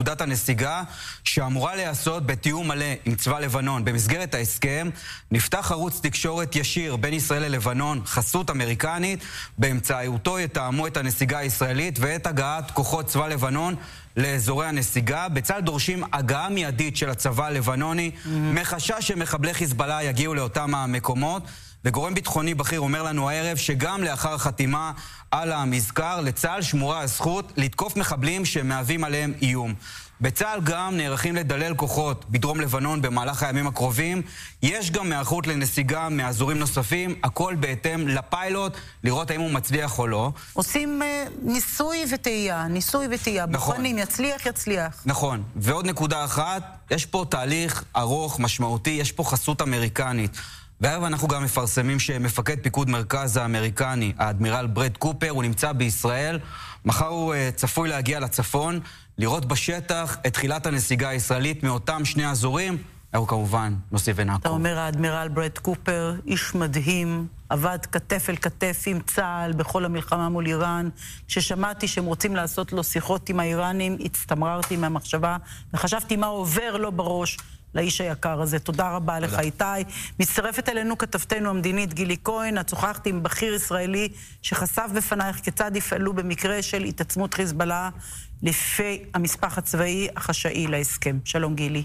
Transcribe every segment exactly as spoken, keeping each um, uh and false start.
עובדת הנסיגה שאמורה להיעשות בתיאום מלא עם צבא לבנון. במסגרת ההסכם נפתח ערוץ תקשורת ישיר בין ישראל ללבנון, חסות אמריקנית, באמצעותו יתאמו את הנסיגה הישראלית ואת הגעת כוחות צבא לבנון לאזורי הנסיגה. בצה"ל דורשים הגעה מיידית של הצבא הלבנוני, mm-hmm. מחשש שמחבלי חיזבאללה יגיעו לאותם המקומות. וגורם ביטחוני בכיר אומר לנו הערב שגם לאחר החתימה על המזכר, לצה"ל שמורה הזכות לתקוף מחבלים שמהווים עליהם איום. בצה"ל גם נערכים לדלל כוחות בדרום לבנון במהלך הימים הקרובים. יש גם היערכות לנסיגה מאזורים נוספים, הכל בהתאם לפיילוט, לראות האם הוא מצליח או לא. עושים uh, ניסוי וטעייה, ניסוי וטעייה, נכון. בוחנים, יצליח, יצליח. נכון, ועוד נקודה אחת, יש פה תהליך ארוך, משמעותי, יש פה חסות אמריקנית. והערב אנחנו גם מפרסמים שמפקד פיקוד מרכז האמריקני, האדמירל ברד קופר, הוא נמצא בישראל. מחר הוא uh, צפוי להגיע לצפון, לראות בשטח את תחילת הנסיגה הישראלית מאותם שני אזורים. הוא כמובן נוסיף ונעקוב. אתה אומר האדמירל ברד קופר, איש מדהים, עבד כתף אל כתף עם צה"ל בכל המלחמה מול איראן. כששמעתי שהם רוצים לעשות לו שיחות עם האיראנים, הצטמררתי מהמחשבה וחשבתי מה עובר לו בראש לאיש היקר הזה. תודה רבה לך איתי. מצטרפת אלינו כתבתנו המדינית גילי כהן. את שוחחתי עם בכיר ישראלי שחשף בפנייך כיצד יפעלו במקרה של התעצמות חיזבאללה לפי המספח הצבאי החשאי להסכם. שלום גילי.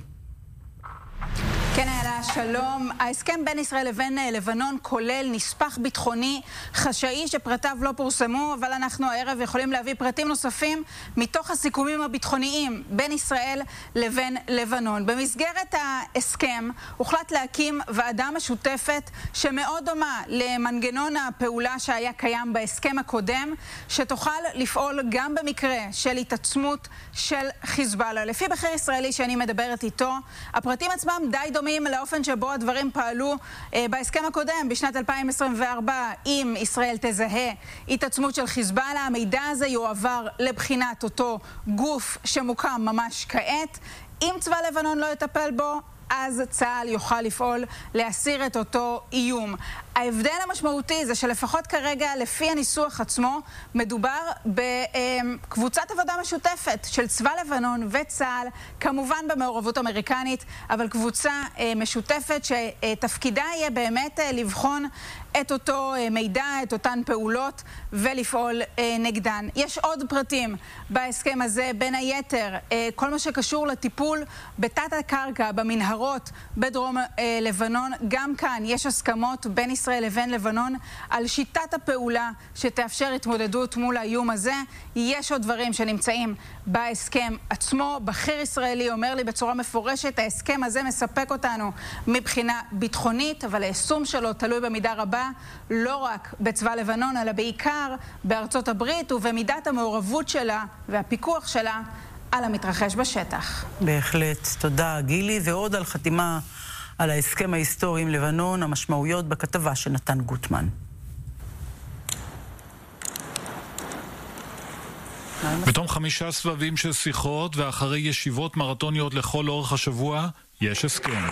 כן, אלה, שלום. ההסכם בין ישראל לבין לבנון כולל נספח ביטחוני חשאי שפרטיו לא פורסמו, אבל אנחנו הערב יכולים להביא פרטים נוספים מתוך הסיכומים הביטחוניים בין ישראל לבין לבנון. במסגרת ההסכם הוחלט להקים ועדה משותפת שמאוד דומה למנגנון הפעולה שהיה קיים בהסכם הקודם, שתוכל לפעול גם במקרה של התעצמות של חיזבאללה. לפי בכיר ישראלי שאני מדברת איתו, הפרטים עצמם די דומים לאופן שבו הדברים פעלו אה, בהסכם הקודם בשנת אלפיים עשרים וארבע. אם ישראל תזהה התעצמות של חיזבאללה, המידע הזה יועבר לבחינת אותו גוף שמוקם ממש כעת. אם צבא לבנון לא יטפל בו, אז צה"ל יוכל לפעול להסיר את אותו איום. ההבדל המשמעותי זה שלפחות כרגע, לפי הניסוח עצמו, מדובר בקבוצת עבודה משותפת של צבא לבנון וצה"ל, כמובן במעורבות אמריקנית, אבל קבוצה משותפת שתפקידה יהיה באמת לבחון את אותו מידע, את אותן פעולות, ולפעול נגדן. יש עוד פרטים בהסכם הזה, בין היתר, כל מה שקשור לטיפול בתת הקרקע, במנהרות בדרום לבנון. גם כאן יש הסכמות בין ישראל לבין לבנון על שיטת הפעולה שתאפשר התמודדות מול האיום הזה. יש עוד דברים שנמצאים בהסכם עצמו. בכיר ישראלי אומר לי בצורה מפורשת, ההסכם הזה מספק אותנו מבחינה ביטחונית, אבל היישום שלו תלוי במידה רבה לא רק בצבא לבנון, אלא בעיקר בארצות הברית ובמידת המעורבות שלה והפיקוח שלה על המתרחש בשטח. בהחלט. תודה גילי. ועוד על חתימה על ההסכם ההיסטורי עם לבנון, המשמעויות בכתבה של נתן גוטמן. בתום חמישה סבבים של שיחות ואחרי ישיבות מרתוניות לכל אורך השבוע, יש הסכם.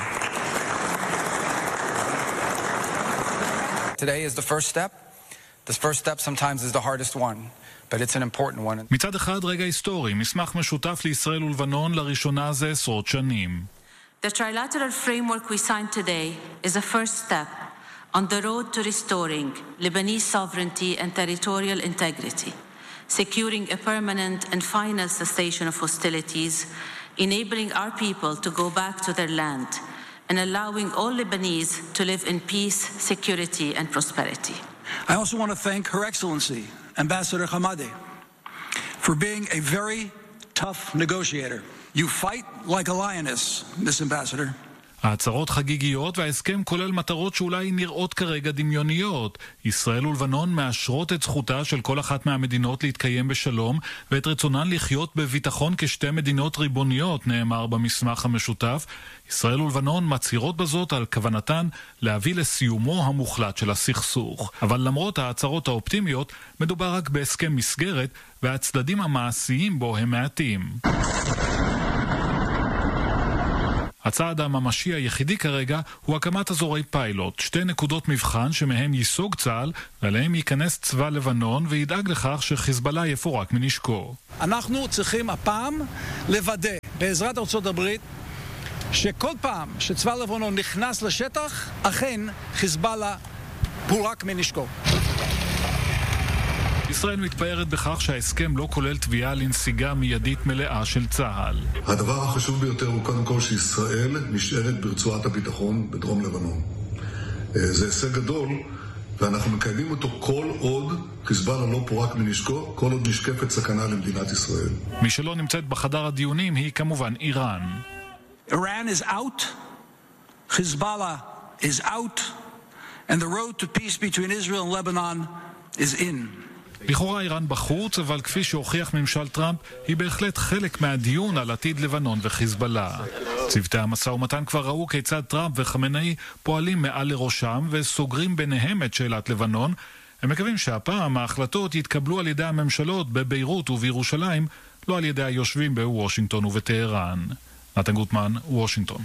Today is the first step. This first step sometimes is the hardest one, but it's an important one. מצד אחד רגע היסטורי, מסמך משותף לישראל ולבנון לראשונה זה עשרות שנים. The trilateral framework we signed today is a first step on the road to restoring Lebanese sovereignty and territorial integrity, securing a permanent and final cessation of hostilities, enabling our people to go back to their land, and allowing all Lebanese to live in peace, security, and prosperity. I also want to thank Her Excellency, Ambassador Hamadi, for being a very tough negotiator. You fight like a lioness, Miss Ambassador. ההצהרות חגיגיות וההסכם כולל מטרות שאולי נראות כרגע דמיוניות. ישראל ולבנון מאשרות את זכותה של כל אחת מהמדינות להתקיים בשלום ואת רצונן לחיות בביטחון כשתי מדינות ריבוניות, נאמר במסמך המשותף. ישראל ולבנון מצהירות בזאת על כוונתן להביא לסיומו המוחלט של הסכסוך. אבל למרות ההצהרות האופטימיות, מדובר רק בהסכם מסגרת והצדדים המעשיים בו הם מעטים. הצעד הממשי היחידי כרגע הוא הקמת אזורי פיילוט, שתי נקודות מבחן שמהם ייסוג צה"ל ועליהם ייכנס צבא לבנון וידאג לכך שחיזבאללה יפורק מנשקו. אנחנו צריכים הפעם לוודא בעזרת ארצות הברית, שכל פעם שצבא לבנון נכנס לשטח, אכן חיזבאללה פורק מנשקו. ישראל מתפארת בכך שההסכם לא כולל תביעה לנסיגה מיידית מלאה של צה"ל. הדבר החשוב ביותר הוא קודם כל שישראל נשארת ברצועת הביטחון בדרום לבנון. זה הישג גדול, ואנחנו מקיימים אותו כל עוד חיזבאללה לא פורק מנשקו, כל עוד נשקפת סכנה למדינת ישראל. מי שלא נמצאת בחדר הדיונים היא כמובן איראן. Iran is out, Hezbollah is out, and the road to peace between Israel and Lebanon is in. לכאורה איראן בחוץ, אבל כפי שהוכיח ממשל טראמפ, היא בהחלט חלק מהדיון על עתיד לבנון וחיזבאללה. צוותי המשא ומתן כבר ראו כיצד טראמפ וחמינאי פועלים מעל לראשם וסוגרים ביניהם את שאלת לבנון. הם מקווים שהפעם ההחלטות יתקבלו על ידי הממשלות בביירות ובירושלים, לא על ידי היושבים בוושינגטון ובטהרן. נתן גוטמן, וושינגטון.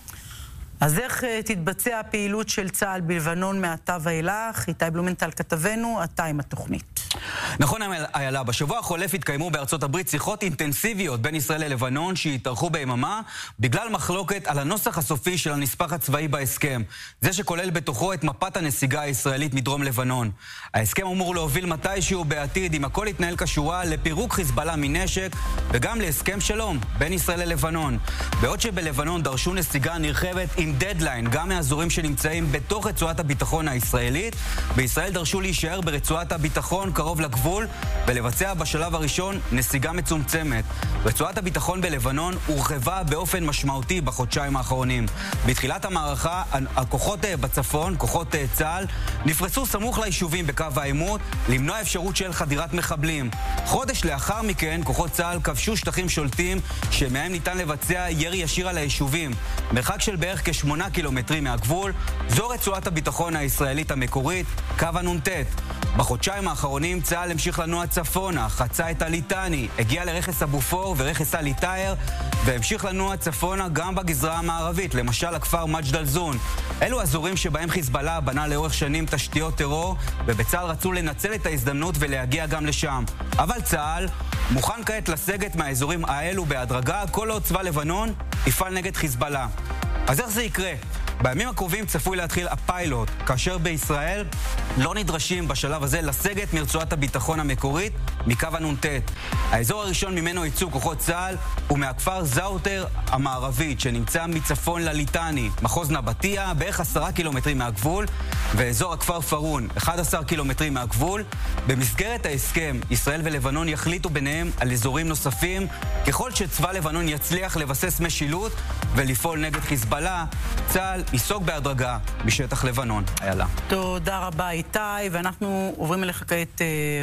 אז איך תתבצע הפעילות של צה"ל בלבנון מעתה ואילך? איתי בלומנטל כתבנו, אתה עם התוכנית. נכון, איילה, בשבוע החולף התקיימו בארצות הברית שיחות אינטנסיביות בין ישראל ללבנון שהתארכו ביממה בגלל מחלוקת על הנוסח הסופי של הנספח הצבאי בהסכם, זה שכולל בתוכו את מפת הנסיגה הישראלית מדרום לבנון. ההסכם אמור להוביל מתישהו בעתיד, אם הכל יתנהל כשורה, לפירוק חיזבאללה מנשק וגם להסכם שלום בין ישראל ללבנון. בעוד שבלבנון דרשו נסיגה נרחבת עם דדליין גם מהאזורים שנמצאים בתוך רצועת הביטחון הישראלית, בישראל דרשו להישאר ברצועת הביטחון קרוב לגבול ולבצע בשלב הראשון נסיגה מצומצמת. רצועת הביטחון בלבנון הורחבה באופן משמעותי בחודשיים האחרונים. בתחילת המערכה, הכוחות בצפון, כוחות צה"ל, נפרסו סמוך ליישובים בקו העימות, למנוע אפשרות של חדירת מחבלים. חודש לאחר מכן, כוחות צה"ל כבשו שטחים שולטים שמהם ניתן לבצע ירי ישיר על היישובים. מרחק של בערך כשמונה קילומטרים מהגבול, זו רצועת הביטחון הישראלית המקורית, קו הנ"ט. בחודשיים האחרונים צה"ל המשיך לנוע צפונה, חצה את הליטני, הגיע לרכס אבופור ורכס הליטאר, והמשיך לנוע צפונה גם בגזרה המערבית, למשל הכפר מג'דל זון. אלו אזורים שבהם חיזבאללה בנה לאורך שנים תשתיות טרור, ובצה"ל רצו לנצל את ההזדמנות ולהגיע גם לשם. אבל צה"ל מוכן כעת לסגת מהאזורים האלו בהדרגה, כל עוד צבא לבנון יפעל נגד חיזבאללה. אז איך זה יקרה? בימים הקרובים צפוי להתחיל הפיילוט, כאשר בישראל לא נדרשים בשלב הזה לסגת מרצועת הביטחון המקורית מקו הנ"ט. האזור הראשון ממנו יצאו כוחות צה"ל הוא מהכפר זאוטר המערבית, שנמצא מצפון לליטני, מחוז נבטיה, בערך עשרה קילומטרים מהגבול, ואזור הכפר פרון, אחד עשר קילומטרים מהגבול. במסגרת ההסכם, ישראל ולבנון יחליטו ביניהם על אזורים נוספים, ככל שצבא לבנון יצליח לבסס משילות ולפעול נגד חיזבאללה, צה"ל יסוג בהדרגה בשטח לבנון. איילה. תודה רבה איתי, ואנחנו עוברים אליך כעת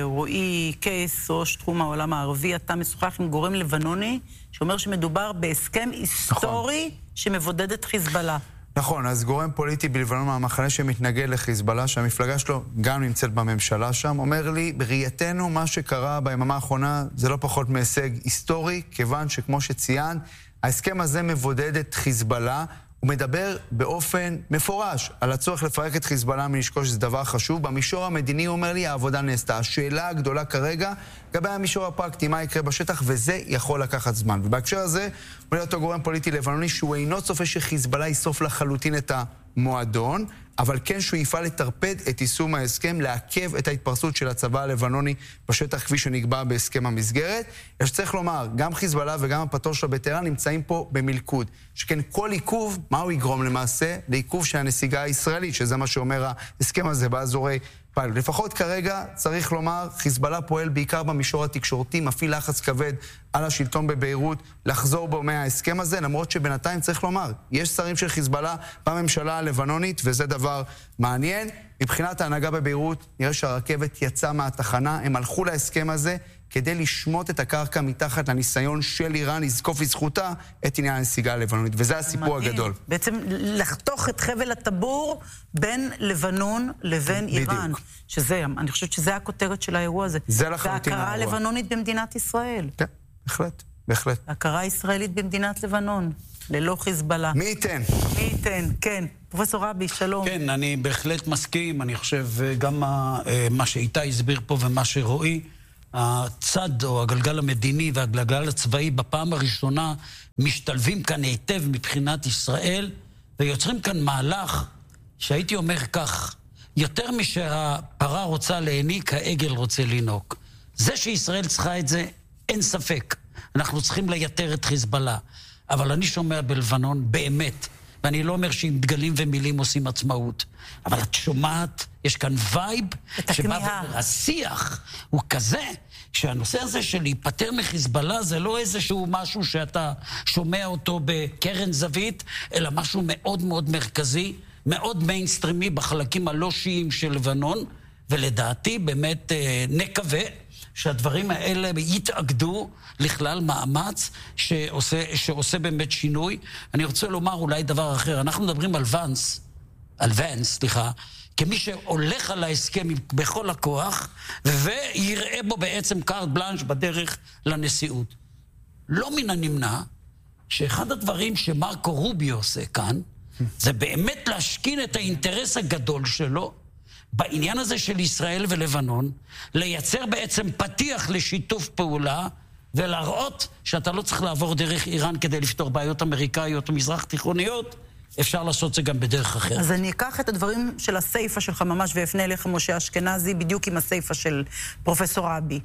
רועי קייס, ראש תחום העולם הערבי. אתה משוחח עם גורם לבנוני שאומר שמדובר בהסכם היסטורי נכון. שמבודד את חיזבאללה. נכון, אז גורם פוליטי בלבנון מהמחנה שמתנגד לחיזבאללה, שהמפלגה שלו גם נמצאת בממשלה שם, אומר לי, בראייתנו מה שקרה ביממה האחרונה זה לא פחות מהישג היסטורי, כיוון שכמו שציין, ההסכם הזה מבודד את חיזבאללה, הוא מדבר באופן מפורש על הצורך לפרק את חיזבאללה מנשקו, שזה דבר חשוב. במישור המדיני הוא אומר לי, העבודה נעשתה. השאלה הגדולה כרגע, לגבי המישור הפרקטי, מה יקרה בשטח, וזה יכול לקחת זמן. ובהקשר הזה, אומר אותו גורם פוליטי לבנוני, שהוא אינו צופה שחיזבאללה יסוף לחלוטין את המועדון, אבל כן שהוא יפעל לטרפד את יישום ההסכם, לעכב את ההתפרסות של הצבא הלבנוני בשטח כפי שנקבע בהסכם המסגרת. יש צריך לומר, גם חיזבאללה וגם הפטור של הבטרן נמצאים פה במלכוד. שכן כל עיכוב, מה הוא יגרום למעשה? לעיכוב של הנסיגה הישראלית, שזה מה שאומר ההסכם הזה באזורי פיילוט. לפחות כרגע צריך לומר, חיזבאללה פועל בעיקר במישור התקשורתי, מפעיל לחץ כבד על השלטון בביירות לחזור בו מההסכם הזה, למרות שבינתיים צריך לומר, יש שרים של חיזבאללה בממשלה הלבנונית, וזה דבר מעניין. מבחינת ההנהגה בביירות, נראה שהרכבת יצאה מהתחנה, הם הלכו להסכם הזה כדי לשמוט את הקרקע מתחת לניסיון של איראן לזקוף לזכותה את עניין הנסיגה הלבנונית, וזה הסיפור מעניין. הגדול. בעצם לחתוך את חבל הטבור בין לבנון לבין בדיוק. איראן, שזה, אני חושבת שזה הכותרת של האירוע הזה. זה לחלוטין וההכרה האירוע. הלבנונית במדינת ישראל. כן, בהחלט, בהחלט. הכרה ישראלית במדינת לבנון, ללא חיזבאללה. מי ייתן? מי ייתן, כן. פרופסור רבי, שלום. כן, אני בהחלט מסכים, אני חושב גם מה, מה שאיתי הסביר פה ומה שרואי, הצד או הגלגל המדיני והגלגל הצבאי בפעם הראשונה משתלבים כאן היטב מבחינת ישראל, ויוצרים כאן מהלך שהייתי אומר כך, יותר משהפרה רוצה להניק, העגל רוצה לנוק. זה שישראל צריכה את זה, אין ספק. אנחנו צריכים ליתר את חיזבאללה. אבל אני שומע בלבנון באמת, ואני לא אומר שעם דגלים ומילים עושים עצמאות, אבל את שומעת, יש כאן וייב, שבא השיח הוא כזה, שהנושא הזה של להיפטר מחיזבאללה זה לא איזשהו משהו שאתה שומע אותו בקרן זווית, אלא משהו מאוד מאוד מרכזי, מאוד מיינסטרימי בחלקים הלא שיעים של לבנון, ולדעתי באמת נקווה שהדברים האלה יתאגדו לכלל מאמץ שעושה, שעושה באמת שינוי. אני רוצה לומר אולי דבר אחר. אנחנו מדברים על ונס, על ונס, סליחה, כמי שהולך על ההסכם בכל הכוח, ויראה בו בעצם קארט בלנש בדרך לנשיאות. לא מן הנמנע שאחד הדברים שמרקו רוביו עושה כאן, זה באמת להשכין את האינטרס הגדול שלו, בעניין הזה של ישראל ולבנון, לייצר בעצם פתיח לשיתוף פעולה, ולהראות שאתה לא צריך לעבור דרך איראן כדי לפתור בעיות אמריקאיות או מזרח תיכוניות, אפשר לעשות זה גם בדרך אחרת. אז אני אקח את הדברים של הסייפה שלך ממש, ואפנה אליך משה אשכנזי, בדיוק עם הסייפה של פרופסור אבי.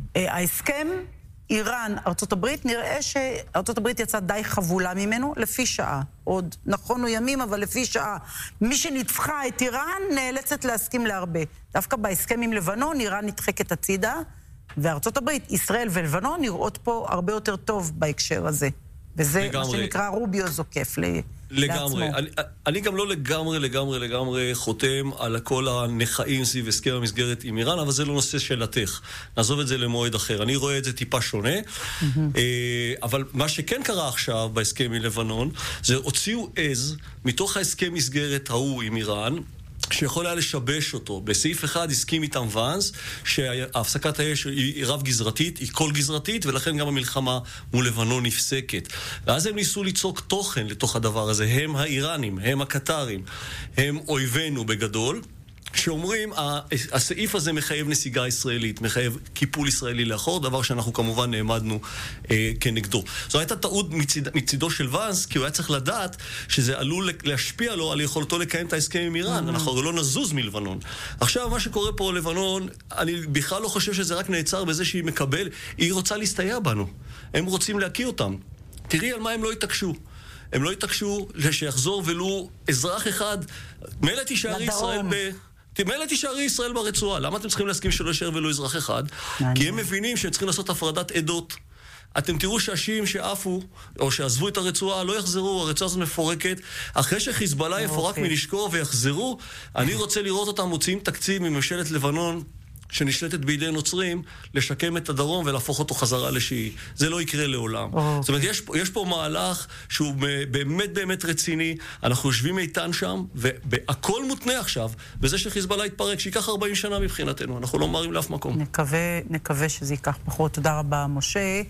ההסכם, איראן, ארצות הברית, נראה שארצות הברית יצאה די חבולה ממנו, לפי שעה. עוד נכונו ימים, אבל לפי שעה. מי שניצחה את איראן נאלצת להסכים להרבה. דווקא בהסכם עם לבנון, איראן נדחקת הצידה, וארצות הברית, ישראל ולבנון נראות פה הרבה יותר טוב בהקשר הזה. וזה לגמרי. מה שנקרא רוביו זוקף ל... לגמרי. אני, אני גם לא לגמרי, לגמרי, לגמרי חותם על כל הנחאים סביב הסכם המסגרת עם איראן, אבל זה לא נושא שאלתך. נעזוב את זה למועד אחר. אני רואה את זה טיפה שונה, אבל מה שכן קרה עכשיו בהסכם עם לבנון, זה הוציאו עז מתוך ההסכם מסגרת ההוא עם איראן, שיכול היה לשבש אותו. בסעיף אחד הסכים איתם ואנס, שההפסקת האש היא רב גזרתית, היא כל גזרתית, ולכן גם המלחמה מול לבנון נפסקת. ואז הם ניסו ליצוק תוכן לתוך הדבר הזה. הם האיראנים, הם הקטרים, הם אויבינו בגדול, שאומרים, הסעיף הזה מחייב נסיגה ישראלית, מחייב קיפול ישראלי לאחור, דבר שאנחנו כמובן נעמדנו אה, כנגדו. זו הייתה טעות מצד, מצדו של ואנס, כי הוא היה צריך לדעת שזה עלול להשפיע לו על יכולתו לקיים את ההסכם עם איראן. אנחנו לא נזוז מלבנון. עכשיו, מה שקורה פה לבנון, אני בכלל לא חושב שזה רק נעצר בזה שהיא מקבל, היא רוצה להסתייע בנו. הם רוצים להקיא אותם. תראי על מה הם לא יתעקשו. הם לא יתעקשו שיחזור ולו אזרח אחד, מילא תישאר ישראל ב... מילא תישארי ישראל ברצועה. למה אתם צריכים להסכים שלא יישאר ולא אזרח אחד? כי הם מבינים שהם צריכים לעשות הפרדת עדות. אתם תראו שהשיעים שעפו, או שעזבו את הרצועה, לא יחזרו, הרצועה הזאת מפורקת. אחרי שחיזבאללה יפורק מנשקו ויחזרו, אני רוצה לראות אותם מוציאים תקציב מממשלת לבנון, שנשלטת בידי נוצרים, לשקם את הדרום ולהפוך אותו חזרה לשיעי. זה לא יקרה לעולם. Okay. זאת אומרת, יש, יש פה מהלך שהוא באמת באמת רציני, אנחנו יושבים איתן שם, והכל מותנה עכשיו, בזה שחיזבאללה יתפרק, שיקח ארבעים שנה מבחינתנו, אנחנו לא מראים לאף מקום. נקווה, נקווה שזה ייקח פחות. תודה רבה, משה,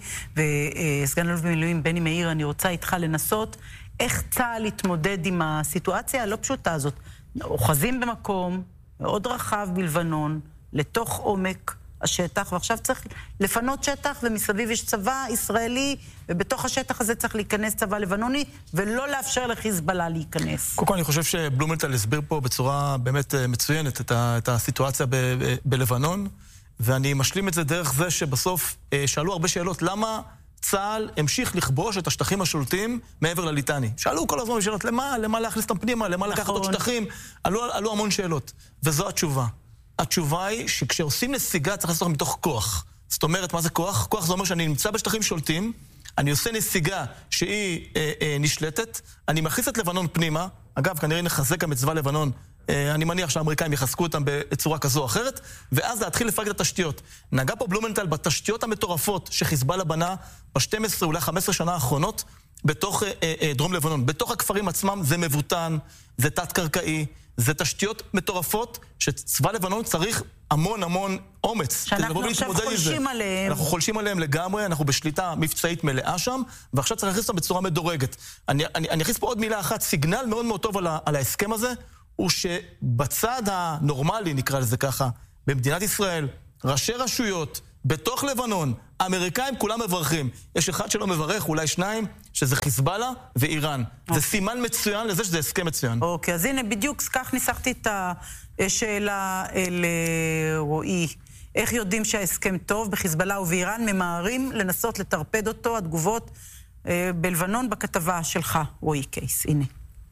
וסגן אלוף במילואים בני מאיר, אני רוצה איתך לנסות, איך צה"ל להתמודד עם הסיטואציה הלא פשוטה הזאת. אוחזים במקום, מאוד רחב בלבנון, לתוך עומק השטח, ועכשיו צריך לפנות שטח, ומסביב יש צבא ישראלי, ובתוך השטח הזה צריך להיכנס צבא לבנוני, ולא לאפשר לחיזבאללה להיכנס. קודם כל, אני חושב שבלומנטל הסביר פה בצורה באמת מצוינת את, ה, את הסיטואציה ב, ב, בלבנון, ואני משלים את זה דרך זה שבסוף שאלו הרבה שאלות, למה צה"ל המשיך לכבוש את השטחים השולטים מעבר לליטני? שאלו כל הזמן שאלות, למה? למה להכניס אותם פנימה? למה לקחת עוד שטחים? עלו, עלו המון שאלות, וזו התשובה. התשובה היא שכשעושים נסיגה צריך לעשות מתוך כוח. זאת אומרת, מה זה כוח? כוח זה אומר שאני נמצא בשטחים שולטים, אני עושה נסיגה שהיא אה, אה, נשלטת, אני מכניס את לבנון פנימה, אגב, כנראה נחזק גם את צבא לבנון, אה, אני מניח שהאמריקאים יחזקו אותם בצורה כזו או אחרת, ואז להתחיל לפרק את התשתיות. נגע פה בלומנטל בתשתיות המטורפות שחיזבאללה בנה ב-שתים עשרה, אולי חמש עשרה שנה האחרונות, בתוך אה, אה, דרום לבנון. בתוך הכפרים עצמם זה מבוטן, זה תת-קרקעי, זה תשתיות מטורפות שצבא לבנון צריך המון המון אומץ. שאנחנו עכשיו חולשים עליהם. אנחנו חולשים עליהם לגמרי, אנחנו בשליטה מבצעית מלאה שם, ועכשיו צריך להכניס אותם בצורה מדורגת. אני, אני, אני אכניס פה עוד מילה אחת, סיגנל מאוד מאוד טוב על, ה, על ההסכם הזה, הוא שבצד הנורמלי, נקרא לזה ככה, במדינת ישראל, ראשי רשויות בתוך לבנון, האמריקאים כולם מברכים. יש אחד שלא מברך, אולי שניים, שזה חיזבאללה ואיראן. זה סימן מצוין לזה שזה הסכם מצוין. אוקיי, אז הנה בדיוק כך ניסחתי את השאלה לרועי. איך יודעים שההסכם טוב? בחיזבאללה ובאיראן ממהרים לנסות לטרפד אותו. התגובות בלבנון בכתבה שלך, רועי קייס. הנה.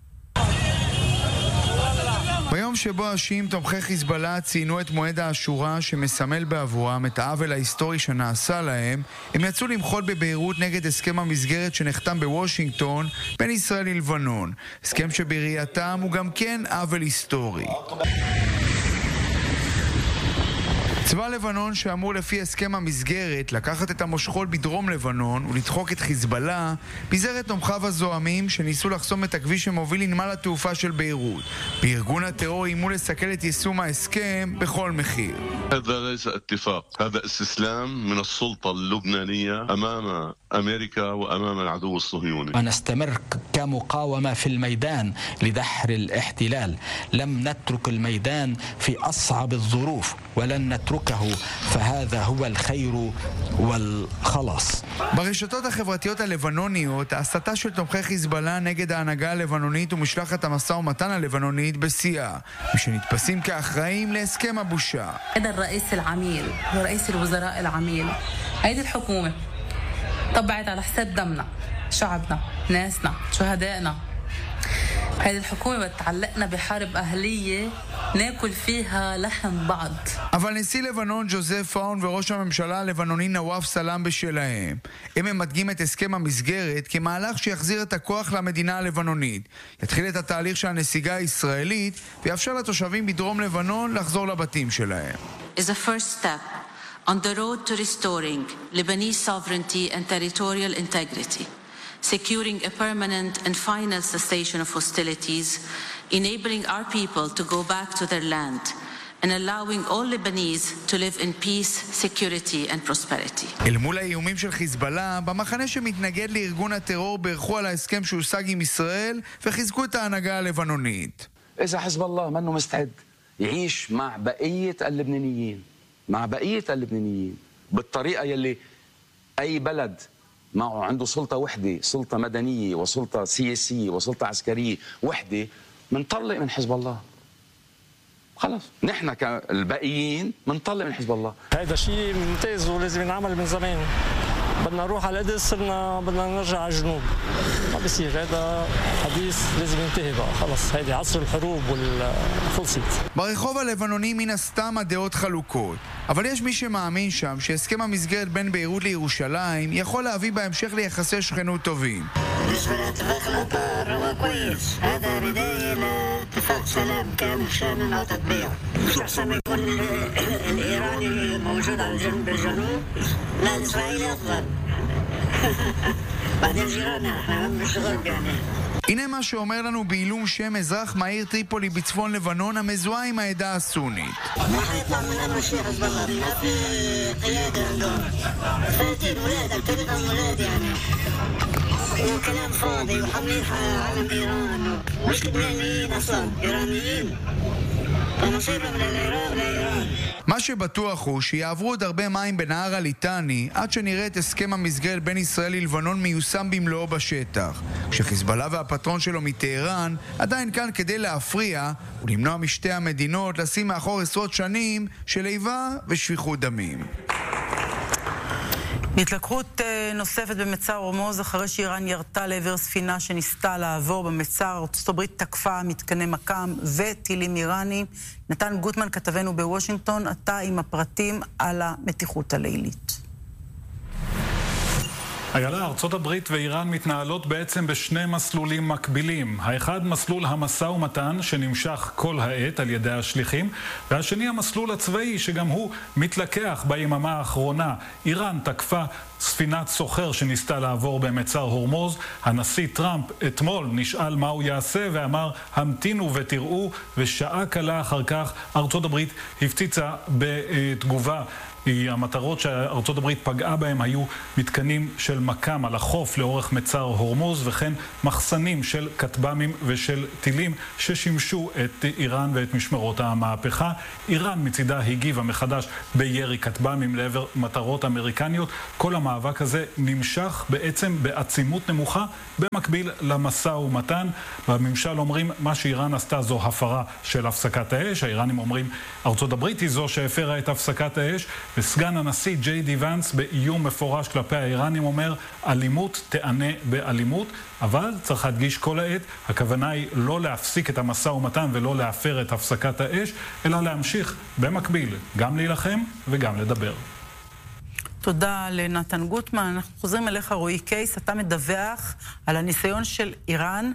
ביום שבו השיעים תומכי חיזבאללה ציינו את מועד האשורה שמסמל בעבורם את העוול ההיסטורי שנעשה להם, הם יצאו למחות בביירות נגד הסכם המסגרת שנחתם בוושינגטון בין ישראל ללבנון. הסכם שבראייתם הוא גם כן עוול היסטורי. צבא לבנון שאמור לפי הסכם המסגרת לקחת את המושכות בדרום לבנון ולדחוק את חיזבאללה, פיזר את תומכיו הזוהמים שניסו לחסום את הכביש שמוביל לנמל התעופה של ביירות. בארגון הטרור אימו לסכל את יישום ההסכם בכל מחיר. هذا ليس اتفاق، هذا استسلام من السلطة اللبنانية أمام أمريكا وأمام العدو الصهيوني. ونستمر كمقاومة في الميدان لدحر الاحتلال. لم نترك الميدان في أصعب الظروف ولن نتركه فهذا هو الخير والخلاص. ברשתות החברתיות הלבנוניות, ההסתה של תומכי חיזבאללה נגד ההנהגה הלבנונית ומשלחת המשא ומתן הלבנונית בשיאה, ושנתפסים כאחראים להסכם הבושה. هذا الرئيس العميل ورئيس الوزراء العميل، هذه الحكومة طبعت على حساب دمنا، شعبنا، ناسنا، شهدائنا. هذه الحكومة بتعلقنا بحرب أهلية ناكل فيها لحم بعض. אבל נשיא לבנון ג'וזף פאון וראש הממשלה הלבנוני נואף סלאם בשלהם. הם ממדגים את הסכם המסגרת כמהלך שיחזיר את הכוח למדינה הלבנונית. יתחיל את התהליך של הנסיגה הישראלית ויאפשר לתושבים בדרום לבנון לחזור לבתים שלהם. Is a first step on the road to restoring Lebanese sovereignty and territorial integrity, securing a permanent and final cessation of hostilities, enabling our people to go back to their land, and allowing all Lebanese to live in peace, security and prosperity. אל מול האיומים של חיזבאללה, במחנה שמתנגד לארגון הטרור בירכו על ההסכם שהושג עם ישראל וחיזקו את ההנהגה הלבנונית. إذا حزب الله منه مستعد يعيش مع بقية اللبنانيين مع بقية اللبنانيين بالطريقة يلي أي بلد معه عنده سلطة وحدة، سلطة مدنية وسلطة سياسية وسلطة عسكرية وحدة، منطلق من حزب الله. خلاص نحن كالباقيين منطلق من حزب الله. هذا شيء ممتاز ولازم ينعمل من زمان. بدنا نروح على القدس، صرنا بدنا نرجع على الجنوب. ما بصير، هذا حديث لازم ينتهي بقى. خلص هيدي عصر الحروب والخلصت. ברחוב הלבנוני מן הסתם הדעות חלוקות, אבל יש מי שמאמין שם שהסכם המסגרת בין ביירות לירושלים יכול להביא בהמשך ליחסי שכנות טובים. بالنسبة لاتفاق الأطار هو كويس، هذا بداية لاتفاق سلام كامل شامل وتطبيق. مش أحسن ما يكون الإيراني موجود على الجنب الجنوب، لا الإسرائيلي أفضل. بعدين جيراننا احنا مش غرب يعني. הנה מה שאומר לנו בעילום שם אזרח מהעיר טריפולי בצפון לבנון המזוהה עם העדה הסונית. وكلام فاضي وحملين علم إيران مش لبنانيين أصلا إيرانيين فنصيبهم للعراق لإيران. מה שבטוח הוא שיעברו עוד הרבה מים בנהר הליטני עד שנראה את הסכם המסגרת בין ישראל ללבנון מיושם במלואו בשטח, כשחיזבאללה והפטרון שלו מטהרן עדיין כאן כדי להפריע ולמנוע משתי המדינות לשים מאחור עשרות שנים של איבה ושפיכות דמים. התלקחות נוספת במצר הורמוז אחרי שאיראן ירתה לעבר ספינה שניסתה לעבור במצר. ארצות הברית תקפה מתקני מקם וטילים איראנים. נתן גוטמן כתבנו בוושינגטון, אתה עם הפרטים על המתיחות הלילית. איילה, ארצות הברית ואיראן מתנהלות בעצם בשני מסלולים מקבילים. האחד מסלול המשא ומתן שנמשך כל העת על ידי השליחים, והשני המסלול הצבאי שגם הוא מתלקח ביממה האחרונה. איראן תקפה ספינת סוחר שניסתה לעבור במצר הורמוז. הנשיא טראמפ אתמול נשאל מה הוא יעשה ואמר המתינו ותראו, ושעה קלה אחר כך ארצות הברית הפציצה בתגובה המטרות שארצות הברית פגעה בהם היו מתקנים של מקם על החוף לאורך מצר הורמוז, וכן מחסנים של כטב"מים ושל טילים ששימשו את איראן ואת משמרות המהפכה. איראן מצידה הגיבה מחדש בירי כטב"מים לעבר מטרות אמריקניות. כל המאבק הזה נמשך בעצם בעצימות נמוכה במקביל למשא ומתן. בממשל אומרים מה שאיראן עשתה זו הפרה של הפסקת האש, האיראנים אומרים ארצות הברית היא זו שהפרה את הפסקת האש, וסגן הנשיא ג'יי די ונס באיום מפורש כלפי האיראנים אומר אלימות תענה באלימות. אבל צריך להדגיש כל העת, הכוונה היא לא להפסיק את המשא ומתן ולא להפר את הפסקת האש, אלא להמשיך במקביל גם להילחם וגם לדבר. תודה לנתן גוטמן. אנחנו חוזרים אליך, רועי קייס. אתה מדווח על הניסיון של איראן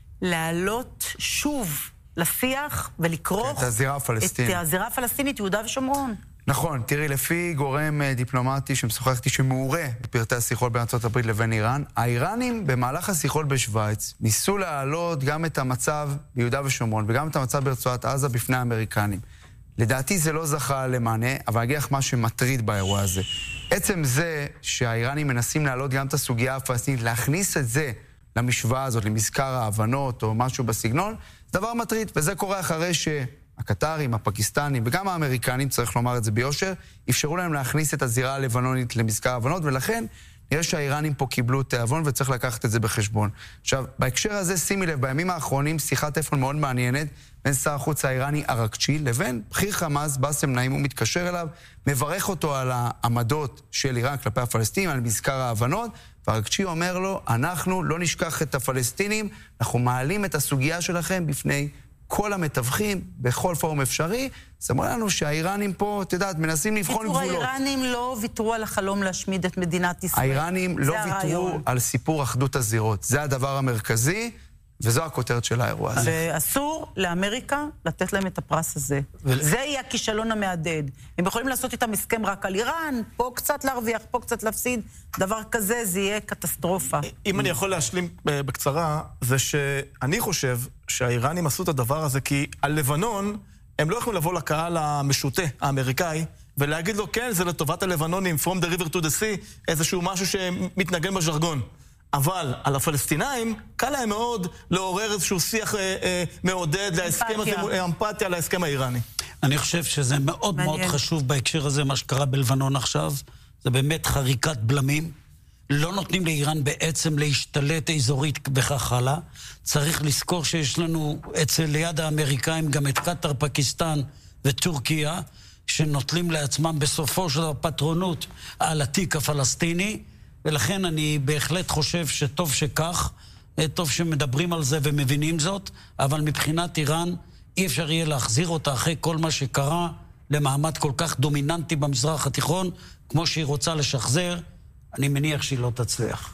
לעלות שוב לשיח ולקרוך את הזירה הפלסטינית. את הזירה הפלסטינית, יהודה ושומרון. נכון, תראי, לפי גורם דיפלומטי שמשוחחתי שמעורה בפרטי השיחות בין ארצות הברית לבין איראן, האיראנים במהלך השיחות בשוויץ ניסו להעלות גם את המצב ביהודה ושומרון וגם את המצב ברצועת עזה בפני האמריקנים. לדעתי זה לא זכה למענה, אבל אגיד לך מה שמטריד באירוע הזה. עצם זה שהאיראנים מנסים להעלות גם את הסוגיה הפלסטינית, להכניס את זה למשוואה הזאת, למזכר ההבנות או משהו בסגנון, זה דבר מטריד, וזה קורה אחרי שהקטרים, הפקיסטנים וגם האמריקנים, צריך לומר את זה ביושר, אפשרו להם להכניס את הזירה הלבנונית למזכר ההבנות, ולכן נראה שהאיראנים פה קיבלו תיאבון וצריך לקחת את זה בחשבון. עכשיו, בהקשר הזה, שימי לב, בימים האחרונים שיחת טלפון מאוד מעניינת בין שר החוץ האיראני ארקצ'י לבין בכיר חמאס באסם נעים. הוא מתקשר אליו, מברך אותו על העמדות של איראן כלפי הפלסטינים, על מזכר ההבנות, וארקצ'י אומר לו, אנחנו לא נשכח את הפלסטינים, אנחנו מעלים את הסוגיה שלכם בפני כל המתווכים בכל פורום אפשרי. זה אומר לנו שהאיראנים פה, את יודעת, מנסים לבחון גבולות. האיראנים לא ויתרו על החלום להשמיד את מדינת ישראל. האיראנים לא ויתרו על סיפור אחדות הזירות. זה הדבר המרכזי, וזו הכותרת של האירוע הזה. ואסור לאמריקה לתת להם את הפרס הזה. זה יהיה הכישלון המעדד. הם יכולים לעשות איתם הסכם רק על איראן, פה קצת להרוויח, פה קצת להפסיד. דבר כזה, זה יהיה קטסטרופה. אם אני יכול להשלים בקצרה, זה שאני חושב שהאיראנים עשו את הדבר הזה, כי על לבנון הם לא יכולים לבוא לקהל המשוטה האמריקאי, ולהגיד לו, כן, זה לטובת הלבנונים, from the river to the sea, איזשהו משהו שמתנגן בז'רגון. אבל על הפלסטינאים קל להם מאוד לעורר איזשהו שיח אה, אה, מעודד להסכם הזה, אמפתיה להסכם האיראני. אני חושב שזה מאוד מעניין. מאוד חשוב בהקשר הזה, מה שקרה בלבנון עכשיו. זה באמת חריקת בלמים. לא נותנים לאיראן בעצם להשתלט אזורית וכך הלאה. צריך לזכור שיש לנו אצל ליד האמריקאים גם את קטר, פקיסטן וטורקיה, שנוטלים לעצמם בסופו של הפטרונות על התיק הפלסטיני, ולכן אני בהחלט חושב שטוב שכך, טוב שמדברים על זה ומבינים זאת, אבל מבחינת איראן אי אפשר יהיה להחזיר אותה אחרי כל מה שקרה למעמד כל כך דומיננטי במזרח התיכון, כמו שהיא רוצה לשחזר, אני מניח שהיא לא תצליח.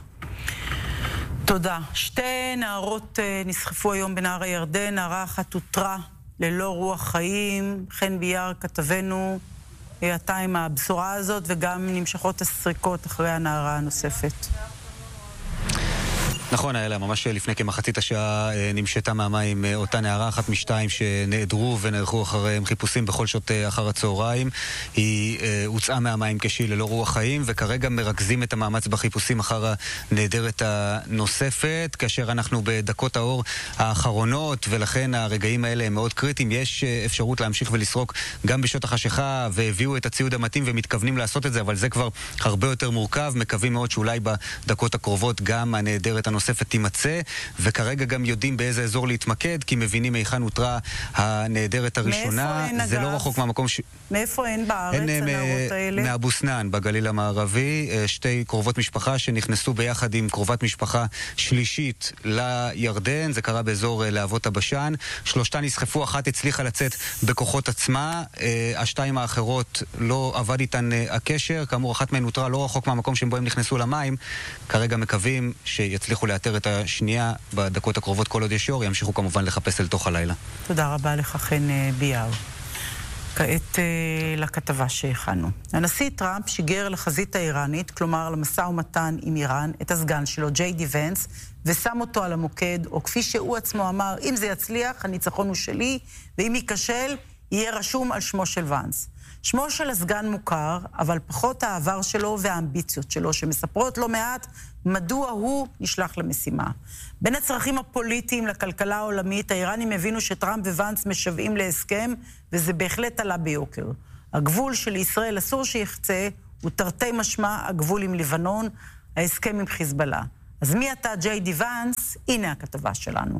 תודה. שתי נערות נסחפו היום בנהר הירדן, נערה אחת הותרה ללא רוח חיים, חן ביאר כתבנו הייתה עם הבשורה הזאת, וגם נמשכות הסריקות אחרי הנערה הנוספת. נכון, היה לה ממש לפני כמחצית השעה נמשתה מהמים אותה נערה, אחת משתיים שנעדרו ונערכו אחריהם חיפושים בכל שעות אחר הצהריים. היא הוצאה מהמים כשהיא ללא רוח חיים, וכרגע מרכזים את המאמץ בחיפושים אחר הנעדרת הנוספת, כאשר אנחנו בדקות האור האחרונות, ולכן הרגעים האלה הם מאוד קריטיים. יש אפשרות להמשיך ולסרוק גם בשעות החשיכה, והביאו את הציוד המתאים ומתכוונים לעשות את זה, אבל זה כבר הרבה יותר מורכב. מקווים מאוד שאולי בדקות הקרובות גם הנעדרת הנוספת תימצא, וכרגע גם יודעים באיזה אזור להתמקד, כי מבינים היכן הותרה הנעדרת הראשונה. זה לא רחוק מהמקום ש... מאיפה אין בארץ הנערות האלה? מאבו סנאן, בגליל המערבי. שתי קרובות משפחה שנכנסו ביחד עם קרובת משפחה שלישית לירדן. זה קרה באזור להבות הבשן. שלושתן נסחפו, אחת הצליחה לצאת בכוחות עצמה. השתיים האחרות לא עבד איתן הקשר. כאמור, אחת מהן הותרה לא רחוק מהמקום שבו הם נכנסו למים. כרגע מקווים שיצליחו לאתר את השנייה בדקות הקרובות כל עוד יש יור, ימשיכו כמובן לחפש אל תוך הלילה. תודה רבה לך, חן ביאר. כעת לכתבה שהכנו. הנשיא טראמפ שיגר לחזית האיראנית, כלומר למשא ומתן עם איראן, את הסגן שלו, ג'יי די ונס, ושם אותו על המוקד, או כפי שהוא עצמו אמר, אם זה יצליח, הניצחון הוא שלי, ואם ייכשל, יהיה רשום על שמו של ונס. שמו של הסגן מוכר, אבל פחות העבר שלו והאמביציות שלו, שמספרות לא מעט מדוע הוא נשלח למשימה. בין הצרכים הפוליטיים לכלכלה העולמית, האיראנים הבינו שטראמפ וואנס משוועים להסכם, וזה בהחלט עלה ביוקר. הגבול של ישראל אסור שיחצה, הוא תרתי משמע הגבול עם לבנון, ההסכם עם חיזבאללה. אז מי אתה, ג'יי די ואנס? הנה הכתבה שלנו.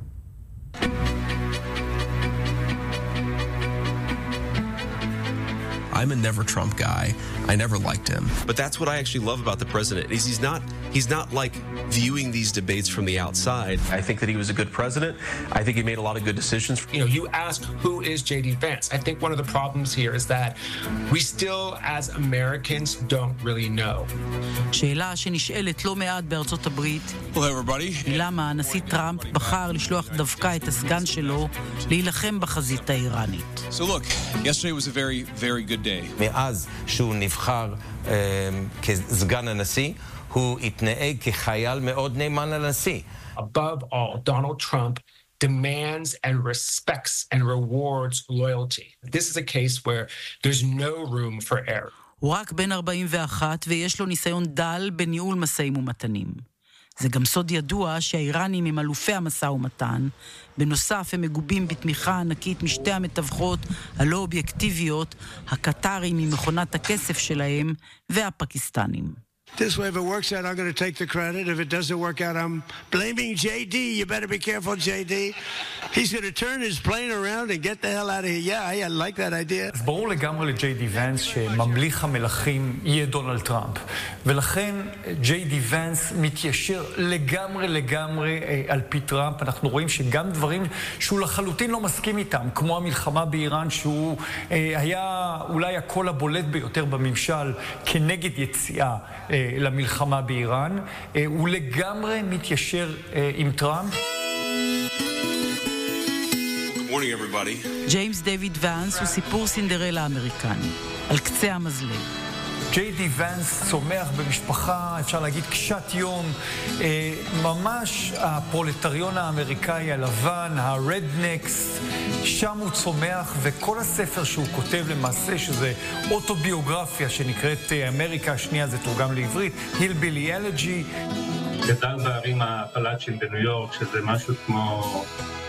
I'm a never Trump guy. I never liked him. But that's what I actually love about the president is he's not he's not like viewing these debates from the outside. I think that he was a good president. I think he made a lot of good decisions. You know, you asked who is J D Vance. I think one of the problems here is that we still as Americans don't really know. שאלה שנשאלת לא מעט בארצות הברית. Hello everybody. למה הנשיא טראמפ בחר לשלוח דווקא את הסגן שלו להילחם בחזית האיראנית. So look, yesterday was a very very good day. מאז שהוא נבחר um, כסגן הנשיא, הוא התנהג כחייל מאוד נאמן לנשיא. Above all, Donald Trump demands and respects and rewards loyalty. This is a case where there's no room for error. הוא רק בן ארבעים ואחת ויש לו ניסיון דל בניהול משאים ומתנים. זה גם סוד ידוע שהאיראנים הם אלופי המשא ומתן. בנוסף הם מגובים בתמיכה ענקית משתי המתווכות הלא אובייקטיביות, הקטרים ממכונת הכסף שלהם והפקיסטנים. This way, if it works out, I'm going to take the credit. If it doesn't work out, I'm blaming J D. You better be careful, J D. He's going to turn his plane around and get the hell out of here. Yeah, I like that idea. אז ברור לגמרי לג'יי די ואנס שממליך המלכים יהיה דונלד טראמפ. ולכן ג'יי די ואנס מתיישר לגמרי לגמרי על פי טראמפ. אנחנו רואים שגם דברים שהוא לחלוטין לא מסכים איתם, כמו המלחמה באיראן, שהוא היה אולי הקול הבולט ביותר בממשל כנגד יציאה למלחמה באיראן, הוא לגמרי מתיישר עם טראמפ. Good morning everybody. ג'יימס דיוויד ואנס הוא סיפור סינדרלה אמריקני, על קצה המזלג. ג'יי די ואנס צומח במשפחה, אפשר להגיד, קשת יום, אה, ממש הפרולטריון האמריקאי הלבן, הרדנקס, שם הוא צומח, וכל הספר שהוא כותב למעשה, שזה אוטוביוגרפיה שנקראת אמריקה השנייה, זה תורגם לעברית, הילבילי אלג'י. גדל בערים הפלאצ'ים בניו יורק, שזה משהו כמו...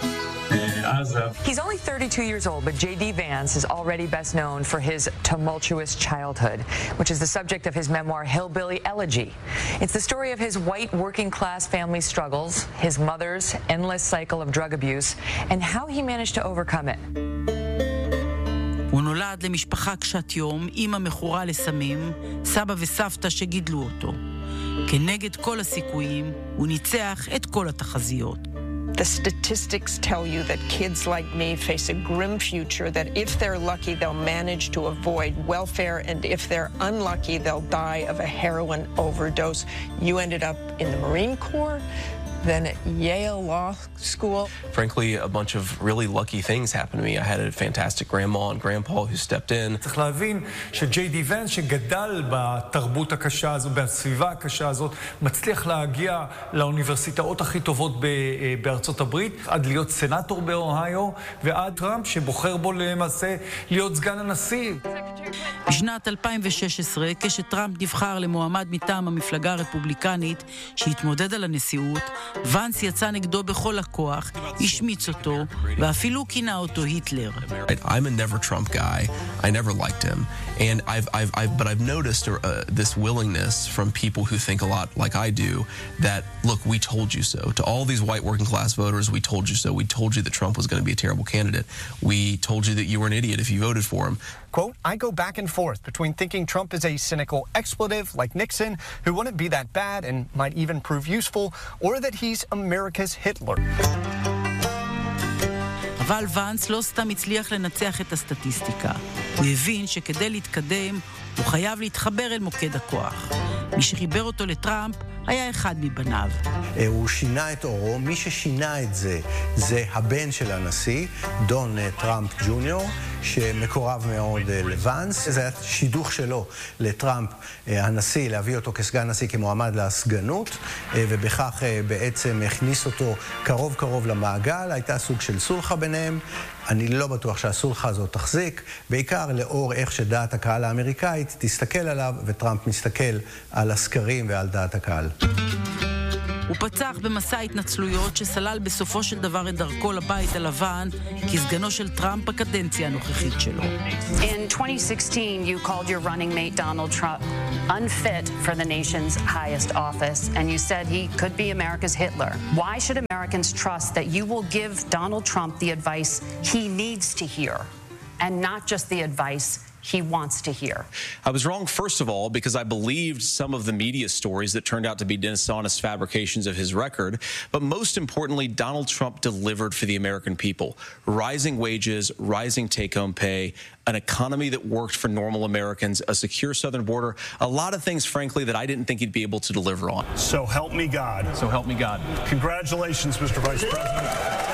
He's only thirty-two years old, but J D Vance is already best known for his tumultuous childhood, which is the subject of his memoir, Hillbilly Elegy. It's the story of his white working-class family struggles, his mother's endless cycle of drug abuse, and how he managed to overcome it. הוא נולד למשפחה קשת יום, אמא מכורה לסמים, סבא וסבתא שגידלו אותו. כנגד כל הסיכויים, הוא ניצח את כל התחזיות. The statistics tell you that kids like me face a grim future, that if they're lucky, they'll manage to avoid welfare, and if they're unlucky, they'll die of a heroin overdose. You ended up in the Marine Corps, then at Yale Law School. Frankly, a bunch of really lucky things happened to me. I had a fantastic grandma and grandpa who stepped in. צריך להבין שג'יי די ואנס שגדל בתרבות הקשה הזו, בסביבה הקשה הזאת, מצליח להגיע לאוניברסיטאות הכי טובות בארצות הברית, עד להיות סנאטור באוהיו, ועד טראמפ שבוחר בו למעשה להיות סגן הנשיא. בשנת אלפיים ושש עשרה, כשטראמפ נבחר למועמד מטעם המפלגה הרפובליקנית שהתמודד על הנשיאות, ואנס יצא נגדו בכל הכוח, השמיץ אותו, ואפילו כינה אותו היטלר. I'm a never Trump guy. I never liked him. And I've, I've, I've, but I've noticed uh, this willingness from people who think a lot like I do that, look, we told you so. To all these white working class voters, we told you so. We told you that Trump was going to be a terrible candidate. We told you that you were an idiot if you voted for him. Quote, I go back and forth between thinking Trump is a cynical expletive like Nixon, who wouldn't be that bad and might even prove useful, or that he's America's Hitler. אבל ואנס לא סתם הצליח לנצח את הסטטיסטיקה. הוא הבין שכדי להתקדם הוא חייב להתחבר אל מוקד הכוח. מי שחיבר אותו לטראמפ היה אחד מבניו. הוא שינה את אורו, מי ששינה את זה זה הבן של הנשיא, דון טראמפ ג'וניור, שמקורב מאוד לוואנס. זה היה שידוך שלו לטראמפ, הנשיא, להביא אותו כסגן נשיא, כמועמד לסגנות, ובכך בעצם הכניס אותו קרוב קרוב למעגל. הייתה סוג של סולחה ביניהם. אני לא בטוח שהסולחה הזאת תחזיק, בעיקר לאור איך שדעת הקהל האמריקאית תסתכל עליו, וטראמפ מסתכל על הסקרים ועל דעת הקהל. הוא פצח במסע התנצלויות שסלל בסופו של דבר את דרכו לבית הלבן כסגנו של טראמפ בקדנציה הנוכחית שלו. In twenty sixteen, you called your running mate Donald Trump unfit for the nation's highest office, and you said he could be America's Hitler. Why should Americans trust that you will give Donald Trump the advice he needs to hear, and not just the advice he wants to hear? I was wrong, first of all, because I believed some of the media stories that turned out to be dishonest fabrications of his record. But most importantly, Donald Trump delivered for the American people. Rising wages, rising take-home pay, an economy that worked for normal Americans, a secure southern border, a lot of things, frankly, that I didn't think he'd be able to deliver on. So help me God. So help me God. Congratulations, Mister Vice President.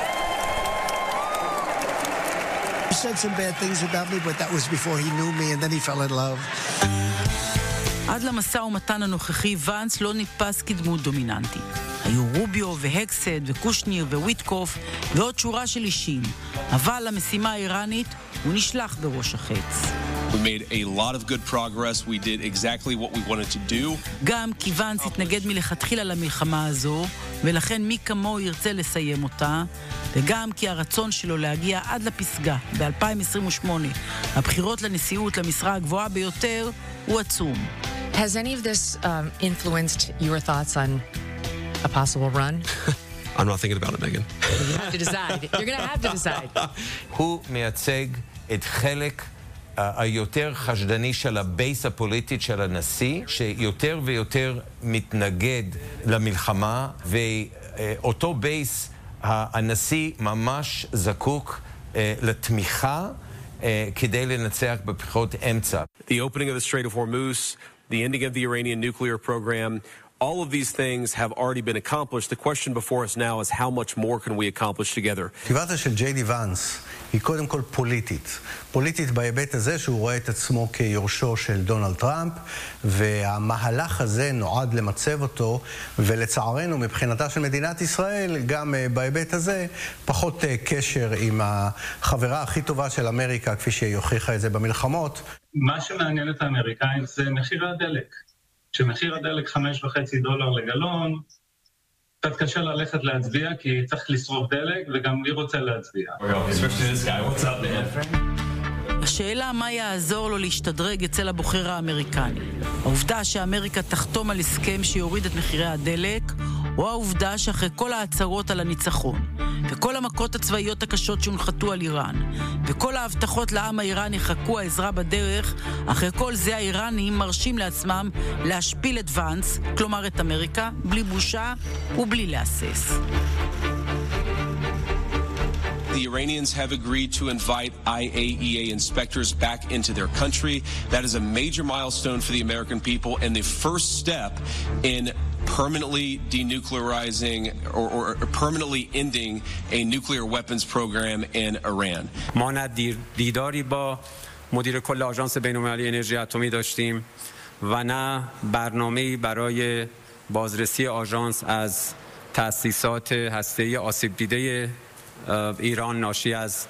He said some bad things about me, but that was before he knew me, and then he fell in love. עד למשא ומתן הנוכחי, ואנס לא נתפס כדמות דומיננטית. היו רוביו והקסד וקושניר וויטקוף ועוד שורה של אישים. אבל למשימה האיראנית הוא נשלח בראש החץ. We made a lot of good progress. We did exactly what we wanted to do. גם כי ואנס התנגד מלכתחילה למלחמה הזו, ולכן מי כמו ירצה לסיים אותה, וגם כי הרצון שלו להגיע עד לפסגה ב-אלפיים עשרים ושמונה, הבחירות לנשיאות למשרה הגבוהה ביותר, הוא עצום. Has any of this um, influenced your thoughts on a possible run? I'm not thinking about it, Megan. You have to decide. You're going to have to decide. הוא מייצג את חלק היותר חשדני של הבייס הפוליטית של הנשיא, שיותר ויותר מתנגד למלחמה, ואותו בייס, הנשיא ממש זקוק לתמיכה כדי לנצח בבחירות אמצע. The opening of the Strait of Hormuz, the ending of the Iranian nuclear program, all of these things have already been accomplished. The question before us now is how much more can we accomplish together? כתיבתה של ג'יי די ואנס היא קודם כל פוליטית. פוליטית בהיבט הזה שהוא רואה את עצמו כיורשו של דונלד טראמפ, והמהלך הזה נועד למצב אותו, ולצערנו מבחינתה של מדינת ישראל, גם בהיבט הזה, פחות קשר עם החברה הכי טובה של אמריקה, כפי שהיא הוכיחה את זה במלחמות. מה שמעניין את האמריקאים זה מחיר הדלק. שמחיר הדלק חמש וחצי דולר לגלון, קצת קשה ללכת להצביע, כי צריך לשרוף דלק, וגם מי רוצה להצביע. השאלה מה יעזור לו להשתדרג אצל הבוחר האמריקני. העובדה שאמריקה תחתום על הסכם שיוריד את מחירי הדלק, או העובדה שאחרי כל ההצהרות על הניצחון, וכל המכות הצבאיות הקשות שהונחתו על איראן, וכל ההבטחות לעם האיראני חכו העזרה בדרך, אחרי כל זה האיראנים מרשים לעצמם להשפיל את ואנס, כלומר את אמריקה, בלי בושה ובלי להסס. The Iranians have agreed to invite I A E A inspectors back into their country. That is a major milestone for the American people and the first step in permanently denuclearizing or, or permanently ending a nuclear weapons program in Iran. ما نه دیداری با مدیر کل آژانس بین‌المللی انرژی اتمی داشتیم و نه برنامه‌ای برای بازرسی آژانس از تأسیسات هسته‌ای آسیب دیده איראן נاشی از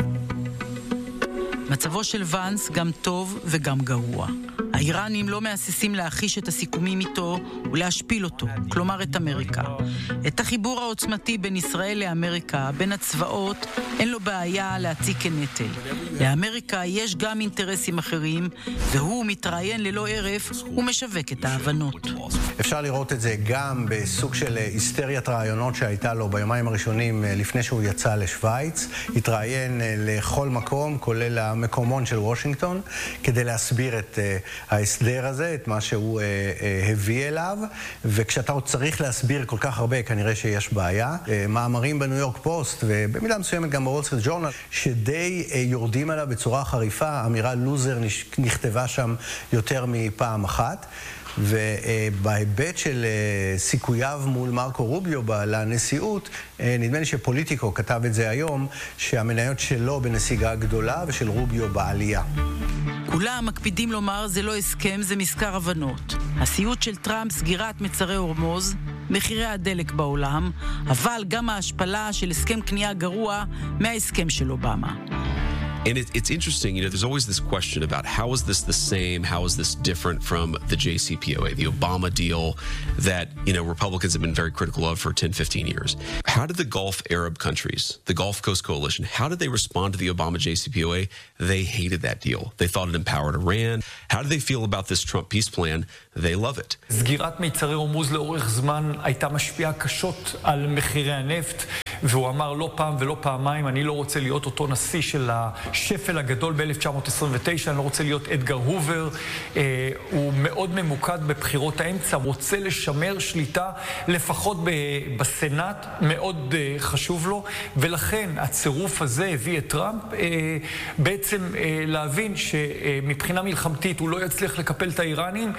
מצבו של ואנס גם טוב וגם גרוע. האיראנים לא מהססים להחיש את הסיכומים איתו ולהשפיל אותו, כלומר את אמריקה. את החיבור העוצמתי בין ישראל לאמריקה, בין הצבאות, אין לו בעיה להציג כנטל. לאמריקה יש גם אינטרסים אחרים, והוא מתראיין ללא ערף ומשווק את ההבנות. אפשר לראות את זה גם בסוג של היסטריית רעיונות שהייתה לו ביומיים הראשונים לפני שהוא יצא לשוויץ. התראיין לכל מקום, כולל המקומון של וושינגטון, כדי להסביר את ההסדר הזה, את מה שהוא אה, אה, הביא אליו, וכשאתה עוד צריך להסביר כל כך הרבה, כנראה שיש בעיה. אה, מאמרים בניו יורק פוסט, ובמידה מסוימת גם בוול סטריט ג'ורנל, שדי אה, יורדים עליו בצורה חריפה, אמירה לוזר נכתבה שם יותר מפעם אחת. ובהיבט של סיכוייו מול מרקו רוביו לנשיאות, נדמה לי שפוליטיקו כתב את זה היום, שהמניות שלו בנסיגה גדולה ושל רוביו בעלייה. כולם מקפידים לומר זה לא הסכם, זה מזכר הבנות. הסיוט של טראמפ, סגירת מצרי הורמוז, מחירי הדלק בעולם, אבל גם ההשפלה של הסכם קנייה גרוע מההסכם של אובמה. And it, it's interesting, you know, there's always this question about how is this the same, how is this different from the J C P O A, the Obama deal that, you know, Republicans have been very critical of for ten, fifteen years. How did the Gulf Arab countries, the Gulf Coast Coalition, how did they respond to the Obama J C P O A? They hated that deal. They thought it empowered Iran. How do they feel about this Trump peace plan? They love it. סגירת מיצרי הורמוז לאורך זמן הייתה משפיעה קשות על מחירי הנפט, והוא אמר לא פעם ולא פעמיים, אני לא רוצה להיות אותו נשיא של השפל הגדול ב-אלף תשע מאות עשרים ותשע, אני לא רוצה להיות אדגר הובר. אה, הוא מאוד ממוקד בבחירות האמצע, הוא רוצה לשמר שליטה לפחות בסנאט, מאוד אה, חשוב לו, ולכן הצירוף הזה הביא את טראמפ אה, בעצם אה, להבין שמבחינה מלחמתית הוא לא יצליח לקפל את האיראנים.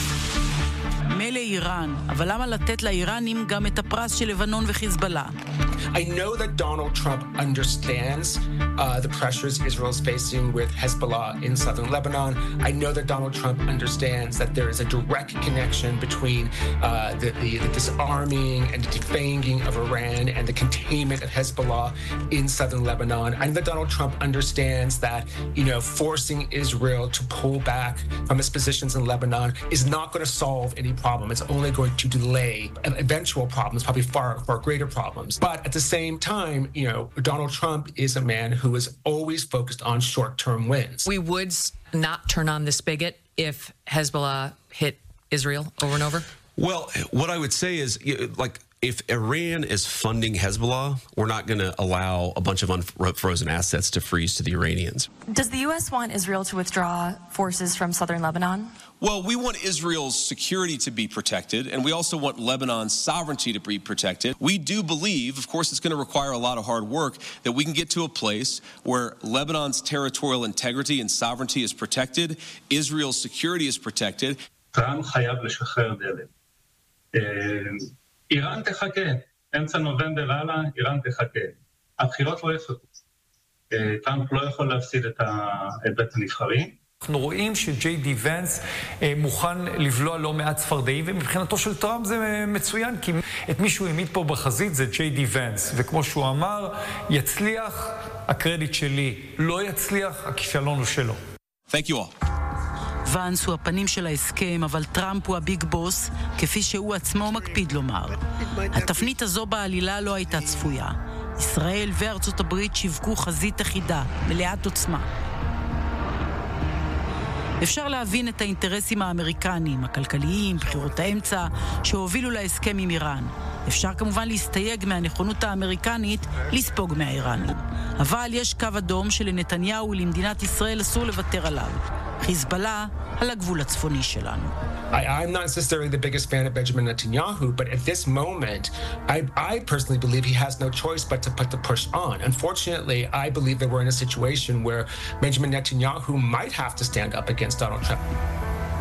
מילא איראן, אבל למה לתת לאיראנים גם את הפרס של לבנון וחיזבאללה? I know that Donald Trump understands uh, the pressures Israel is facing with Hezbollah in southern Lebanon. I know that Donald Trump understands that there is a direct connection between uh, the, the, the disarming and the defanging of Iran and the containment of Hezbollah in southern Lebanon. I know that Donald Trump understands that, you know, forcing Israel to pull back from its positions in Lebanon is not going to solve any problem. It's only going to delay eventual problems, probably far, far greater problems. But at the same time, you know, Donald Trump is a man who is always focused on short-term wins. We would not turn on the spigot if Hezbollah hit Israel over and over? Well, what I would say is, like, if Iran is funding Hezbollah, we're not going to allow a bunch of unfrozen assets to freeze to the Iranians. Does the U S want Israel to withdraw forces from southern Lebanon? Well, we want Israel's security to be protected, and we also want Lebanon's sovereignty to be protected. We do believe, of course, it's going to require a lot of hard work, that we can get to a place where Lebanon's territorial integrity and sovereignty is protected, Israel's security is protected. טראמפ חייב לשחרר דלק. איראן תחכה, אמצע נובמבר הלאה, איראן תחכה. הבחירות לא יחכו. טראמפ לא יכול להפסיד את בית הנבחרים. אנחנו רואים שג'יי די ונס מוכן לבלוע לא מעט צפרדעים, ומבחינתו של טראמפ זה מצוין, כי את מי שהוא העמיד פה בחזית זה ג'יי די ונס, וכמו שהוא אמר, יצליח, הקרדיט שלי, לא יצליח, הכישלון הוא שלו. Thank you all. ונס הוא הפנים של ההסכם, אבל טראמפ הוא הביג בוס, כפי שהוא עצמו מקפיד לומר. התפנית הזו בעלילה לא הייתה צפויה. ישראל וארצות הברית שיווקו חזית אחידה, מלאת עוצמה. אפשר להבין את האינטרסים האמריקניים, הכלכליים, בחירות האמצע, שהובילו להסכם עם איראן. אפשר כמובן להסתייג מהנכונות האמריקנית לספוג מהאיראנים. אבל יש קו אדום שלנתניהו ולמדינת ישראל אסור לוותר עליו. חיזבאללה על הגבול הצפוני שלנו. I, I'm not necessarily the biggest fan of Benjamin Netanyahu, but at this moment, I, I personally believe he has no choice but to put the push on. Unfortunately, I believe that we're in a situation where Benjamin Netanyahu might have to stand up against Donald Trump.